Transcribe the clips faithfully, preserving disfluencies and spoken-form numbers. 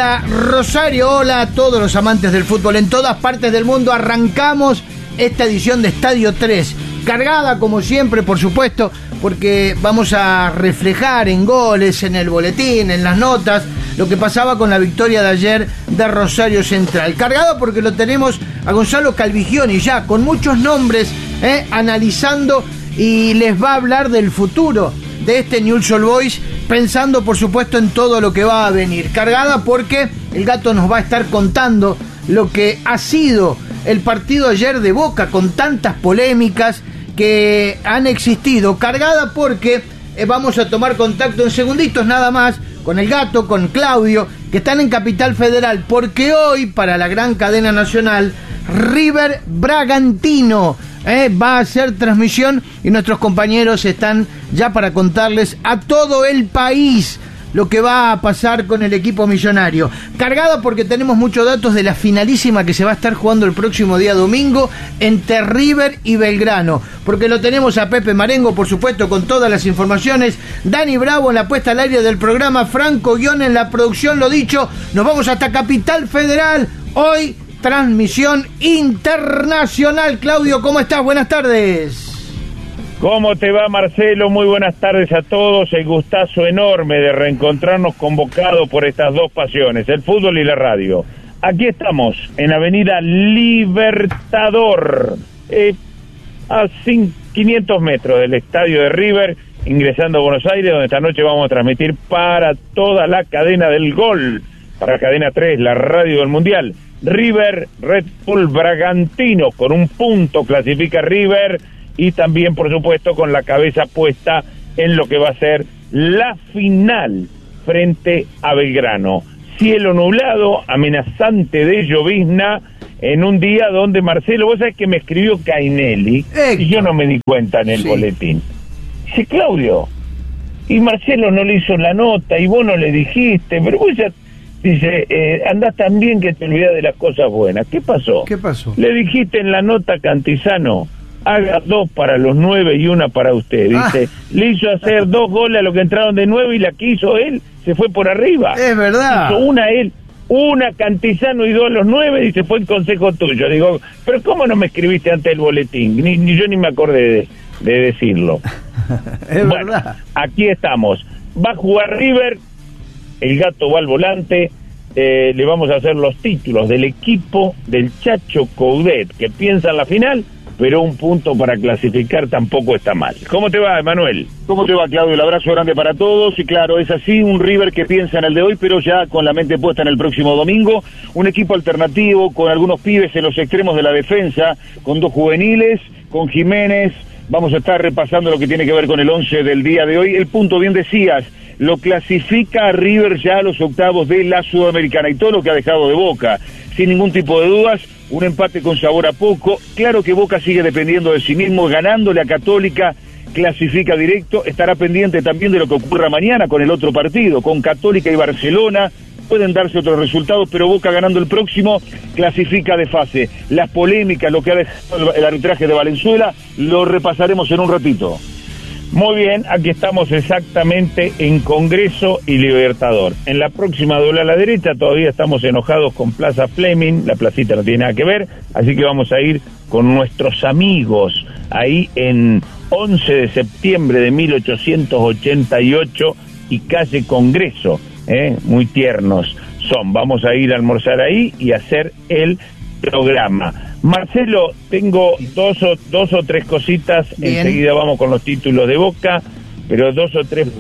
Hola Rosario, hola a todos los amantes del fútbol en todas partes del mundo. Arrancamos esta edición de Estadio tres, cargada como siempre, por supuesto, porque vamos a reflejar en goles, en el boletín, en las notas, lo que pasaba con la victoria de ayer de Rosario Central. Cargada porque lo tenemos a Gonzalo Calvigioni ya con muchos nombres, eh, analizando, y les va a hablar del futuro de este Newell's Old Boys, pensando por supuesto en todo lo que va a venir. Cargada porque el gato nos va a estar contando lo que ha sido el partido ayer de Boca, con tantas polémicas que han existido. Cargada porque eh, vamos a tomar contacto en segunditos nada más con el gato, con Claudio, que están en Capital Federal, porque hoy para la gran cadena nacional River Bragantino eh, va a hacer transmisión, y nuestros compañeros están ya para contarles a todo el país lo que va a pasar con el equipo millonario. Cargada porque tenemos muchos datos de la finalísima que se va a estar jugando el próximo día domingo entre River y Belgrano, porque lo tenemos a Pepe Marengo, por supuesto, con todas las informaciones, Dani Bravo en la puesta al aire del programa, Franco Guión en la producción. Lo dicho, nos vamos hasta Capital Federal, hoy transmisión internacional. Claudio, ¿cómo estás? Buenas tardes. ¿Cómo te va, Marcelo? Muy buenas tardes a todos. El gustazo enorme de reencontrarnos convocados por estas dos pasiones, el fútbol y la radio. Aquí estamos, en Avenida Libertador, eh, a quinientos metros del estadio de River, ingresando a Buenos Aires, donde esta noche vamos a transmitir para toda la cadena del gol, para Cadena tres, la radio del Mundial. River, Red Bull Bragantino, con un punto clasifica River, y también, por supuesto, con la cabeza puesta en lo que va a ser la final frente a Belgrano. Cielo nublado, amenazante de llovizna, en un día donde, Marcelo, vos sabés que me escribió Cainelli, y yo no me di cuenta en el sí. boletín. Dice, Claudio, y Marcelo no le hizo la nota, y vos no le dijiste, pero vos ya... Dice, eh, andás tan bien que te olvidás de las cosas buenas. ¿Qué pasó? ¿Qué pasó? Le dijiste en la nota, Cantizano, haga dos para los nueve y una para usted. Dice, ah. le hizo hacer dos goles a los que entraron de nueve, y la que hizo él se fue por arriba. Es verdad. Hizo una él, una Cantizano y dos a los nueve, dice, fue el consejo tuyo. Digo, pero ¿cómo no me escribiste antes del boletín? Ni, ni yo ni me acordé de, de decirlo. Es bueno, verdad. Aquí estamos. Va a jugar River, el gato va al volante. Eh, le vamos a hacer los títulos del equipo del Chacho Coudet, que piensa en la final, pero un punto para clasificar tampoco está mal. ¿Cómo te va, Emanuel? ¿Cómo te va, Claudio? El abrazo grande para todos. Y claro, es así, un River que piensa en el de hoy, pero ya con la mente puesta en el próximo domingo. Un equipo alternativo, con algunos pibes en los extremos de la defensa, con dos juveniles, con Jiménez. Vamos a estar repasando lo que tiene que ver con el once del día de hoy. El punto, bien decías, lo clasifica a River ya a los octavos de la Sudamericana, y todo lo que ha dejado de Boca, sin ningún tipo de dudas, un empate con sabor a poco. Claro que Boca sigue dependiendo de sí mismo, ganándole a Católica, clasifica directo. Estará pendiente también de lo que ocurra mañana con el otro partido, con Católica y Barcelona. Pueden darse otros resultados, pero Boca ganando el próximo clasifica de fase. Las polémicas, lo que ha dejado el arbitraje de Valenzuela, lo repasaremos en un ratito. Muy bien, aquí estamos exactamente en Congreso y Libertador. En la próxima doble a la derecha todavía estamos enojados con Plaza Fleming, la placita no tiene nada que ver, así que vamos a ir con nuestros amigos ahí en once de septiembre de mil ochocientos ochenta y ocho y calle Congreso, ¿eh? Muy tiernos son. Vamos a ir a almorzar ahí y hacer el programa. Marcelo, tengo dos o, dos o tres cositas. Bien. Enseguida vamos con los títulos de Boca, pero dos o tres...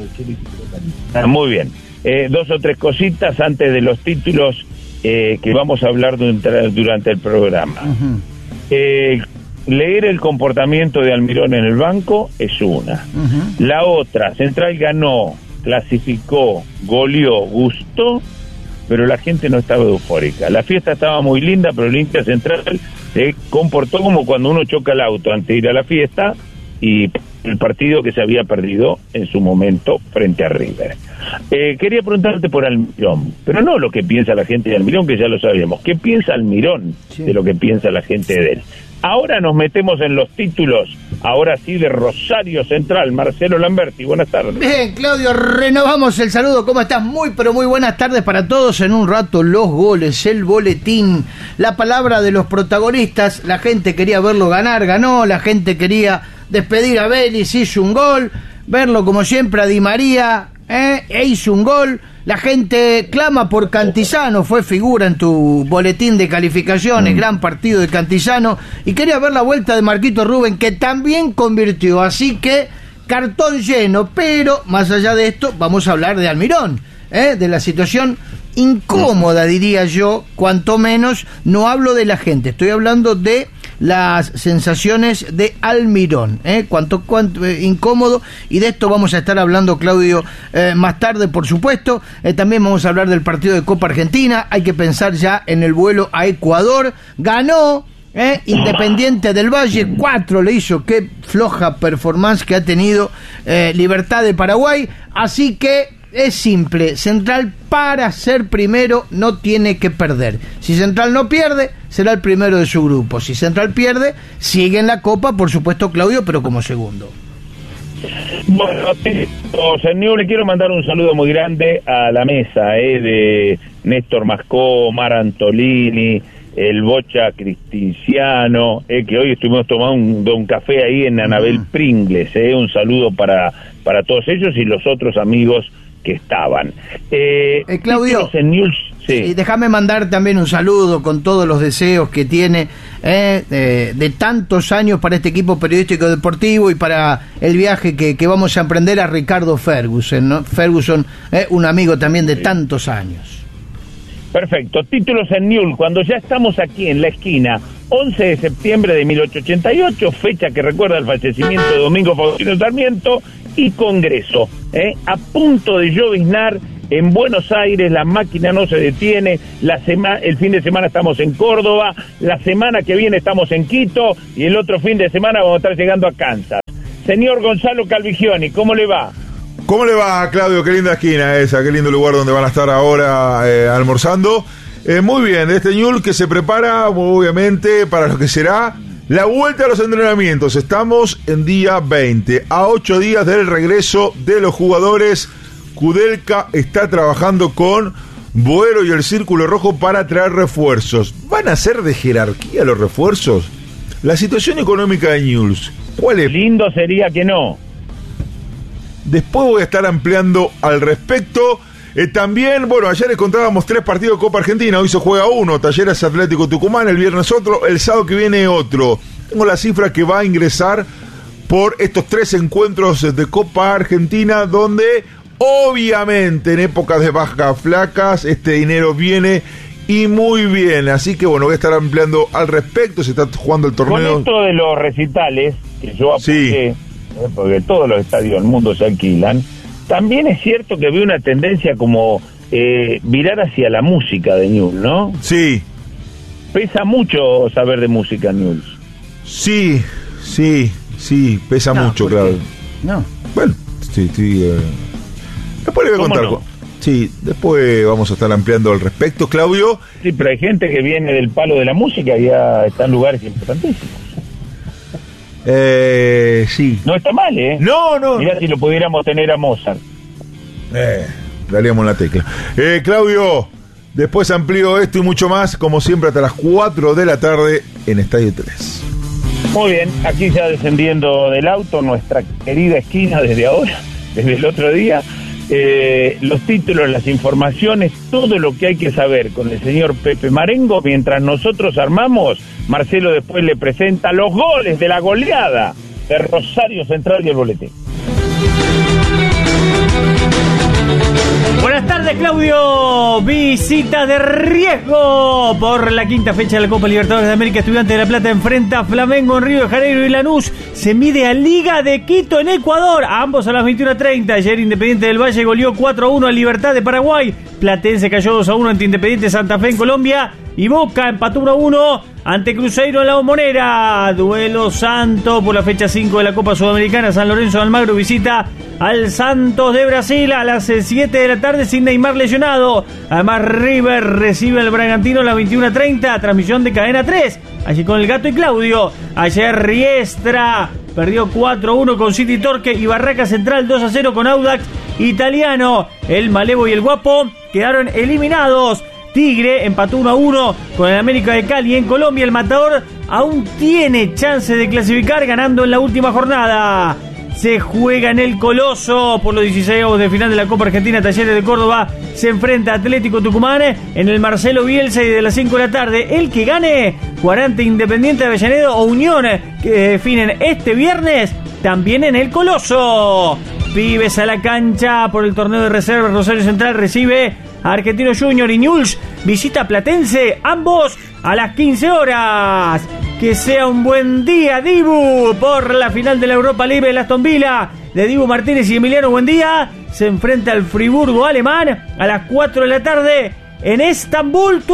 Ah, muy bien. Eh, dos o tres cositas antes de los títulos eh, que vamos a hablar durante, durante el programa. Uh-huh. Eh, leer el comportamiento de Almirón en el banco es una. Uh-huh. La otra, Central ganó, clasificó, goleó, gustó, pero la gente no estaba eufórica. La fiesta estaba muy linda, pero el hincha Central se comportó como cuando uno choca el auto antes de ir a la fiesta, y el partido que se había perdido en su momento frente a River. Eh, quería preguntarte por Almirón, pero no lo que piensa la gente de Almirón, que ya lo sabíamos. ¿Qué piensa Almirón sí. de lo que piensa la gente de él? Ahora nos metemos en los títulos, ahora sí, de Rosario Central. Marcelo Lamberti, buenas tardes. Bien, Claudio, renovamos el saludo. ¿Cómo estás? Muy, pero muy buenas tardes para todos. En un rato, los goles, el boletín, la palabra de los protagonistas. La gente quería verlo ganar, ganó. La gente quería despedir a Vélez, hizo un gol. Verlo, como siempre, a Di María, ¿eh? e hizo un gol. La gente clama por Cantizano, fue figura en tu boletín de calificaciones, mm. gran partido de Cantizano, y quería ver la vuelta de Marquito Rubén, que también convirtió, así que cartón lleno. Pero más allá de esto, vamos a hablar de Almirón, ¿eh? de la situación incómoda, diría yo, cuanto menos. No hablo de la gente, estoy hablando de las sensaciones de Almirón, ¿eh? cuanto, cuanto eh, incómodo, y de esto vamos a estar hablando, Claudio, eh, más tarde, por supuesto. Eh, también vamos a hablar del partido de Copa Argentina. Hay que pensar ya en el vuelo a Ecuador. Ganó eh, Independiente del Valle, cuatro le hizo. Qué floja performance que ha tenido eh, Libertad de Paraguay. Así que es simple, Central para ser primero no tiene que perder. Si Central no pierde, será el primero de su grupo. Si Central pierde, sigue en la Copa, por supuesto, Claudio, pero como segundo. Bueno, señor, le quiero mandar un saludo muy grande a la mesa, eh, de Néstor Mascó, Mar Antolini, el Bocha Cristiano, eh, que hoy estuvimos tomando un, un café ahí en Anabel mm. Pringles. Eh, un saludo para, para todos ellos y los otros amigos que estaban. Eh, eh, Claudio, en News, sí. sí, déjame mandar también un saludo con todos los deseos que tiene eh, de, de tantos años para este equipo periodístico deportivo y para el viaje que, que vamos a emprender a Ricardo Ferguson, ¿no? Ferguson, eh, un amigo también de sí. tantos años. Perfecto. Títulos en Newell's, cuando ya estamos aquí en la esquina, once de septiembre de mil ochocientos ochenta y ocho, fecha que recuerda el fallecimiento de Domingo Faustino Sarmiento, y Congreso, ¿eh? a punto de lloviznar en Buenos Aires, la máquina no se detiene, la sema- el fin de semana estamos en Córdoba, la semana que viene estamos en Quito, y el otro fin de semana vamos a estar llegando a Kansas. Señor Gonzalo Calvigioni, ¿cómo le va? ¿Cómo le va, Claudio? Qué linda esquina esa, qué lindo lugar donde van a estar ahora eh, almorzando. Eh, muy bien, este Newell's que se prepara, obviamente, para lo que será la vuelta a los entrenamientos. Estamos en día veinte, a ocho días del regreso de los jugadores. Kudelka está trabajando con Boero y el Círculo Rojo para traer refuerzos. ¿Van a ser de jerarquía los refuerzos? La situación económica de Newell's, ¿cuál es? Lindo sería que no. Después voy a estar ampliando al respecto. Eh, también, bueno, ayer les contábamos tres partidos de Copa Argentina. Hoy se juega uno, Talleres Atlético Tucumán, el viernes otro, el sábado que viene otro. Tengo la cifra que va a ingresar por estos tres encuentros de Copa Argentina, donde obviamente en épocas de bajas flacas este dinero viene y muy bien. Así que bueno, voy a estar ampliando al respecto. Se está jugando el torneo. Con esto de los recitales, que yo apunté, sí. eh, porque todos los estadios del mundo se alquilan, también es cierto que veo una tendencia como eh, virar hacia la música de Newell's, ¿no? Sí. Pesa mucho saber de música, Newell's. Sí, sí, sí, pesa no, mucho, claro. No. Bueno, sí, sí. Eh. Después le voy a contar. No? Sí, después vamos a estar ampliando al respecto, Claudio. Sí, pero hay gente que viene del palo de la música y ya está en lugares importantísimos. Eh, sí. No está mal, ¿eh? No, no. Mirá no. si lo pudiéramos tener a Mozart. Eh, daríamos la tecla. Eh, Claudio, después amplío esto y mucho más, como siempre, hasta las cuatro de la tarde en Estadio tres. Muy bien, aquí ya descendiendo del auto, nuestra querida esquina desde ahora, desde el otro día. Eh, los títulos, las informaciones, todo lo que hay que saber con el señor Pepe Marengo, mientras nosotros armamos. Marcelo después le presenta los goles de la goleada de Rosario Central y el boletín. Buenas tardes, Claudio. Visita de riesgo por la quinta fecha de la Copa Libertadores de América. Estudiantes de La Plata enfrenta a Flamengo en Río de Janeiro y Lanús se mide a Liga de Quito en Ecuador. A ambos a las veintiuna treinta. Ayer Independiente del Valle goleó cuatro a uno a Libertad de Paraguay. Platense cayó dos a uno ante Independiente Santa Fe en Colombia. Y Boca empató uno a uno ante Cruzeiro en la Bombonera. Duelo Santos por la fecha cinco de la Copa Sudamericana. San Lorenzo de Almagro visita al Santos de Brasil a las siete de la tarde sin Neymar lesionado. Además River recibe al Bragantino a las veintiuna treinta. Transmisión de Cadena tres. Allí con el Gato y Claudio. Ayer Riestra perdió cuatro a uno con City Torque y Barraca Central dos a cero con Audax Italiano. El Malevo y el Guapo quedaron eliminados. Tigre empató uno a uno con el América de Cali en Colombia. El Matador aún tiene chance de clasificar ganando en la última jornada. Se juega en el Coloso por los dieciséis de final de la Copa Argentina. Talleres de Córdoba se enfrenta a Atlético Tucumán en el Marcelo Bielsa y de las cinco de la tarde. El que gane jugará ante Independiente de Avellaneda o Unión, que definen este viernes también en el Coloso. Pibes a la cancha por el torneo de reserva. Rosario Central recibe a Argentino Junior y Newell's visita Platense, ambos a las quince horas. Que sea un buen día, Dibu, por la final de la Europa League de Aston Villa de Dibu Martínez y Emiliano Buendía. Se enfrenta al Friburgo alemán a las cuatro de la tarde en Estambul,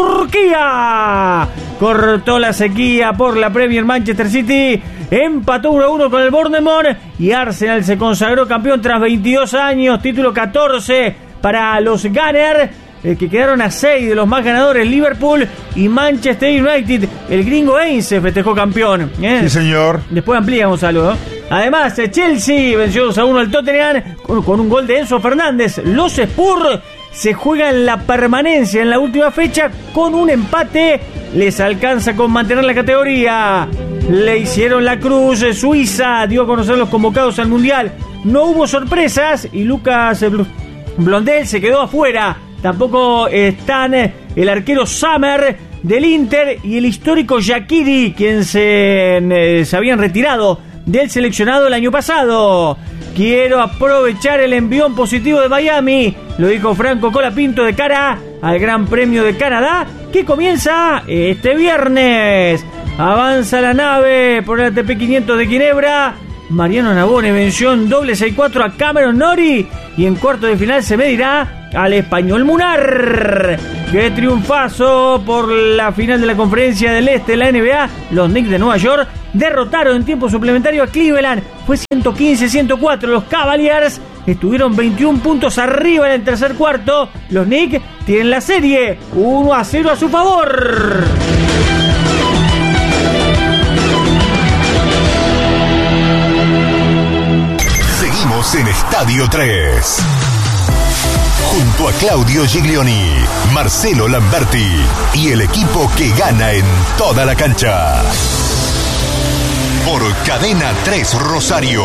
Turquía. Cortó la sequía por la Premier. Manchester City empató uno a uno con el Bournemouth y Arsenal se consagró campeón tras veintidós años, título catorce para los Gunners, eh, que quedaron a seis de los más ganadores. Liverpool y Manchester United. El gringo Ainz se festejó campeón, ¿eh? Sí, señor. Después amplía, Gonzalo, ¿no? Además, Chelsea venció dos a uno al Tottenham con, con un gol de Enzo Fernández. Los Spurs se juegan la permanencia en la última fecha con un empate. Les alcanza con mantener la categoría. Le hicieron la cruz. Suiza dio a conocer los convocados al Mundial. No hubo sorpresas y Lucas Blondel se quedó afuera. Tampoco están el arquero Summer del Inter y el histórico Shaqiri, quien se, eh, se habían retirado del seleccionado el año pasado. Quiero aprovechar el envión positivo de Miami, lo dijo Franco Colapinto de cara al Gran Premio de Canadá, que comienza este viernes. Avanza la nave por el A T P quinientos de Ginebra. Mariano Navone venció en doble seis cuatro a Cameron Norrie y en cuarto de final se medirá al español Munar. ¡Qué triunfazo por la final de la Conferencia del Este de la N B A! Los Knicks de Nueva York derrotaron en tiempo suplementario a Cleveland. Fue ciento quince a ciento cuatro. Los Cavaliers estuvieron veintiún puntos arriba en el tercer cuarto. Los Knicks tienen la serie uno a cero a su favor. Seguimos en Estadio tres. Junto a Claudio Giglioni, Marcelo Lamberti y el equipo que gana en toda la cancha. Por Cadena tres Rosario.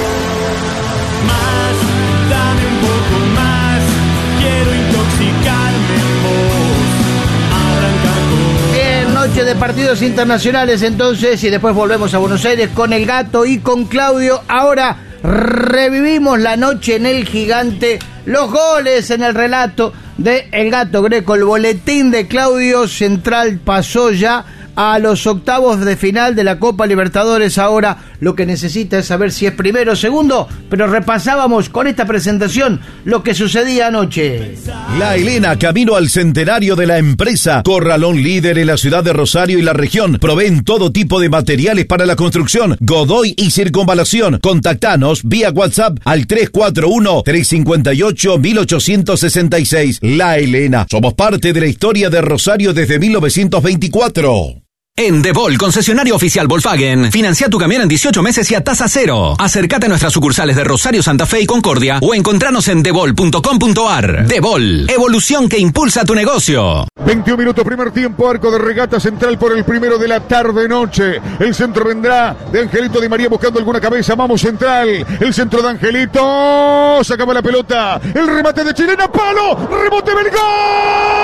Más, dame un poco más, quiero intoxicarme en vos, arranca con... Bien, noche de partidos internacionales entonces y después volvemos a Buenos Aires con el Gato y con Claudio. Ahora revivimos la noche en el Gigante, los goles en el relato de El Gato Greco, el boletín de Claudio. Central pasó ya a los octavos de final de la Copa Libertadores. Ahora lo que necesita es saber si es primero o segundo, pero repasábamos con esta presentación lo que sucedía anoche. La Helena, camino al centenario de la empresa. Corralón líder en la ciudad de Rosario y la región. Proveen todo tipo de materiales para la construcción, Godoy y circunvalación. Contactanos vía WhatsApp al tres cuatro uno, tres cinco ocho, mil ochocientos sesenta y seis. La Helena, somos parte de la historia de Rosario desde mil novecientos veinticuatro. En Devol, concesionario oficial Volkswagen, financia tu camión en dieciocho meses y a tasa cero. Acércate a nuestras sucursales de Rosario, Santa Fe y Concordia o encontranos en devol punto com punto ar. Devol, evolución que impulsa tu negocio. veintiún minutos, primer tiempo, arco de regata Central por el primero de la tarde-noche. El centro vendrá de Angelito Di María buscando alguna cabeza. Vamos Central, el centro de Angelito. Sacaba la pelota, el remate de Chilena, palo, rebote del gol.